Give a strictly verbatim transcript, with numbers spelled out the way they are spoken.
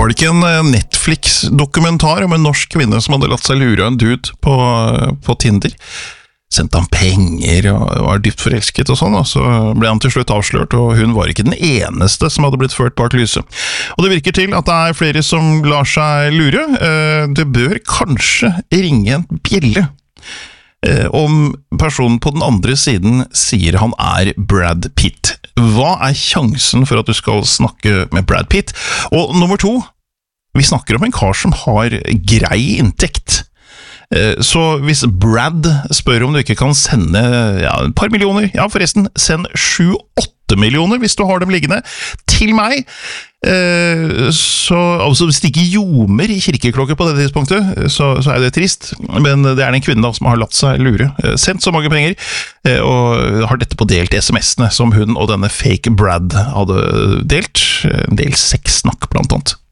Var det ikke en Netflix-dokumentar om en norsk kvinne som hadde latt seg lure en dude på, på Tinder? Sendte han penger og var dypt forelsket og sånn, og så ble han til slutt avslørt, og hun var ikke den eneste som hadde blitt ført bak lyset. Og det virker til at det er flere som lar seg lure. Det bør kanskje ringe en bjelle om personen på den andre siden sier han er Brad Pitt. Hva er sjansen for at du skal snakke med Brad Pitt? Og nummer to, vi snakker om en kar som har grei inntekt. Så hvis Brad spør om du ikke kan sende ja, et par millioner, ja forresten, send sju åtte millioner hvis du har dem liggende, til meg, så altså hvis det ikke ljomer i kirkeklokker på det tidspunktet, så, så er det trist, men det er en kvinne da, som har latt seg lure, sendt så mange penger, og har dette på delt sms'ene som hun og denne fake Brad hadde delt, en del sexsnakk blant annet.